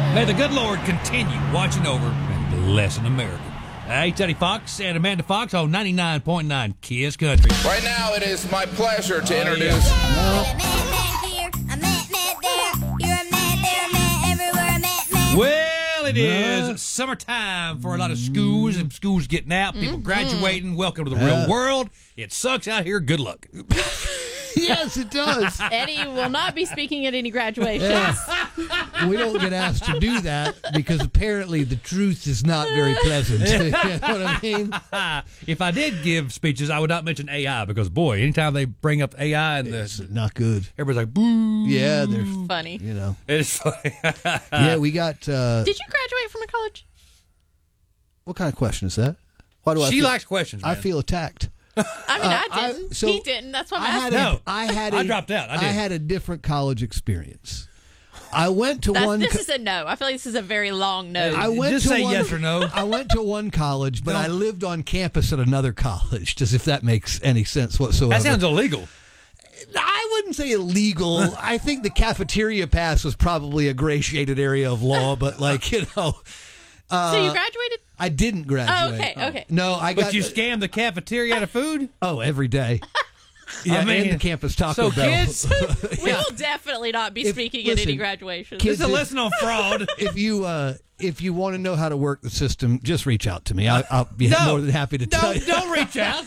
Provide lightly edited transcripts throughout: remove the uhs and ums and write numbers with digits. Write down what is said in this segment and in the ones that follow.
May the good Lord continue watching over and blessing America. Hey, Teddy Fox and Amanda Fox on 99.9 Kiss Country. Right now, it is my pleasure to introduce... Well, it is summertime for a lot of schools, and schools getting out, people graduating. Welcome to the real world. It sucks out here. Good luck. Yes, it does. Eddie will not be speaking at any graduations. We don't get asked to do that because apparently the truth is not very pleasant. You know what I mean? If I did give speeches, I would not mention AI because, boy, anytime they bring up AI, and It's not good. everybody's like, boo. Yeah, they're, Funny. you know. It's funny. Yeah, we got... Did you graduate from a college? what kind of question is that? Why do I She feel, likes questions, man. I feel attacked. I mean, I didn't. so he didn't. That's why I'm I had asking. I dropped out. I did. had a different college experience. I went to one... This is a no. I feel like this is a very long no. I went Just to say one, yes or no. I went to one college, but No. I lived on campus at another college, as if that makes any sense whatsoever. That sounds illegal. I wouldn't say illegal. I think the cafeteria pass was probably a gratiated area of law, but like, you know. So you graduated? I didn't graduate. Oh, okay. No, I got... But you scammed the cafeteria out of food? Oh, every day. Yeah, I mean, and the campus Taco so Bell. kids, We will definitely not be speaking at any graduations. kids- it's a lesson on fraud. if you want to know how to work the system, just reach out to me. I'll be No. more than happy to tell you. Don't reach out.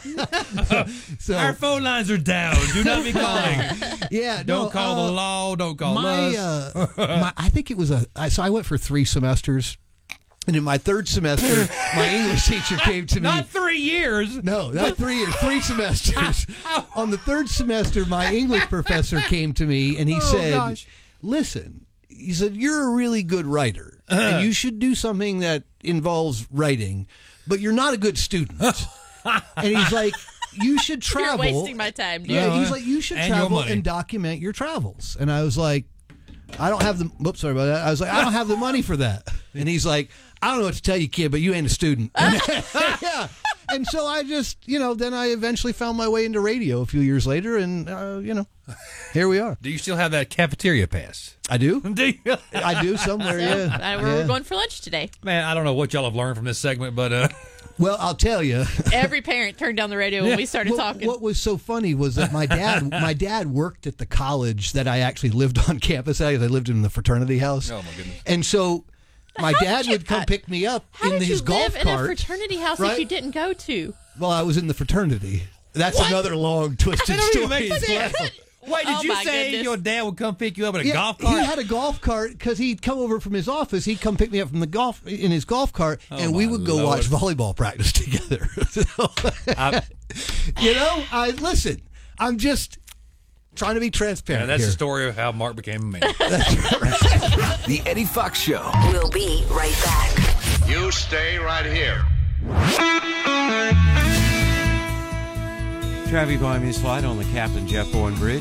So, Our phone lines are down. Do not be calling. yeah, Don't call the law. Don't call us. I think it was so I went for 3 semesters, and in my 3rd semester, my English teacher came to me. Not 3 years. No, not 3 years, 3 semesters. On the 3rd semester, my English professor came to me and he said, gosh. listen, he said, you're a really good writer and you should do something that involves writing, but you're not a good student. And he's like, you should travel. You're wasting my time, dude. Yeah, he's like, you should And your travel money. and document your travels. And I was like, I don't have the, whoops, sorry about that. I was like, I don't have the money for that. And he's like, I don't know what to tell you, kid, but you ain't a student. Yeah. And so I just, then I eventually found my way into radio a few years later, and, here we are. Do you still have that cafeteria pass? I do. Do you? I do somewhere, yeah. We're going for lunch today. Man, I don't know what y'all have learned from this segment, but Well, I'll tell you. Every parent turned down the radio when we started talking. What was so funny was that my dad worked at the college that I actually lived on campus at. I lived in the fraternity house. Oh, my goodness. And so my dad would come pick me up How in did his you golf live cart. in a fraternity house right? that you didn't go to? Well, I was in the fraternity. That's another long, twisted That don't story. even make as well. sense. Wait, did Oh, you my say goodness. your dad would come pick you up in a Yeah, golf cart? He had a golf cart because he'd come over from his office. He'd come pick me up from in his golf cart, and we my would go Lord. watch volleyball practice together. Listen. I'm just trying to be transparent. That's here. the story of how Mark became a man. The Eddie Fox Show. We'll be right back. You stay right here. Traffic volume is light on the Captain Jeff Bourne Bridge.